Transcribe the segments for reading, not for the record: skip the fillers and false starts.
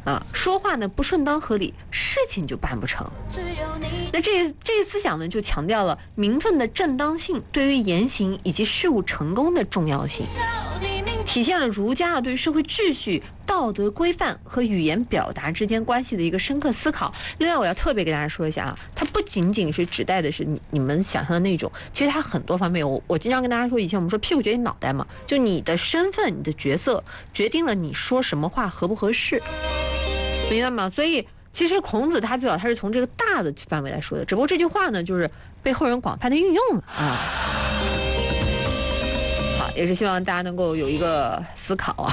啊，说话呢不顺当合理，事情就办不成。那这一思想呢，就强调了名分的正当性对于言行以及事务成功的重要性，体现了儒家对社会秩序、道德规范和语言表达之间关系的一个深刻思考。另外，我要特别给大家说一下啊，它不仅仅是指代的是你们想象的那种，其实它很多方面。我经常跟大家说，以前我们说屁股决定脑袋嘛，就你的身份、你的角色决定了你说什么话合不合适，明白吗？所以其实孔子他最早他是从这个大的范围来说的，只不过这句话呢，就是被后人广泛的运用了啊。好，也是希望大家能够有一个思考啊。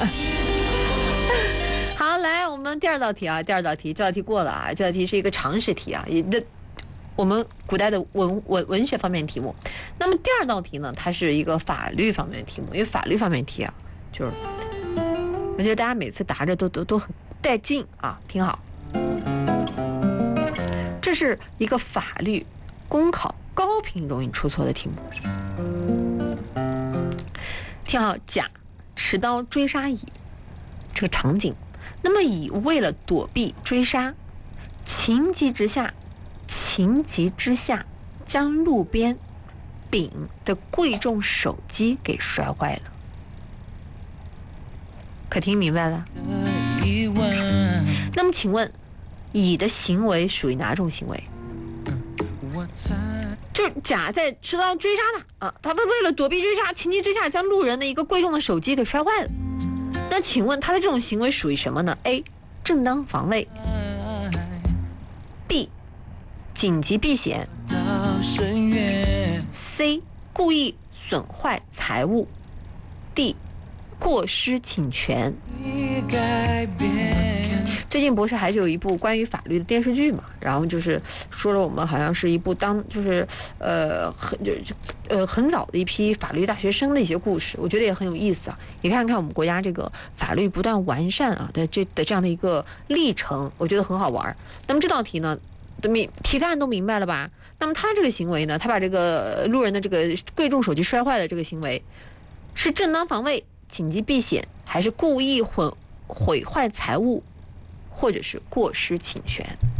好，来我们第二道题啊，这道题过了啊，这道题是一个常识题啊，我们古代的文学方面题目。那么第二道题呢，它是一个法律方面的题目，因为法律方面题啊，就是我觉得大家每次答着都很带劲啊，挺好。这是一个法律公考高频容易出错的题目。听好，甲持刀追杀乙这个场景，那么乙为了躲避追杀，情急之下将路边丙的贵重手机给摔坏了。可听明白了？那么请问乙的行为属于哪种行为？就是甲在持刀追杀他啊，他为了躲避追杀，情急之下将路人的一个贵重的手机给摔坏了。那请问他的这种行为属于什么呢？ A. 正当防卫， B. 紧急避险， C. 故意损坏财物， D. 过失侵权。最近不是还是有一部关于法律的电视剧嘛？然后就是说了我们好像是一部很早的一批法律大学生的一些故事，我觉得也很有意思啊。也看看我们国家这个法律不断完善啊的这样的一个历程，我觉得很好玩。那么这道题呢，题干都明白了吧？那么他这个行为呢，他把这个路人的这个贵重手机摔坏的这个行为，是正当防卫、紧急避险，还是故意毁坏财物，或者是过失侵权？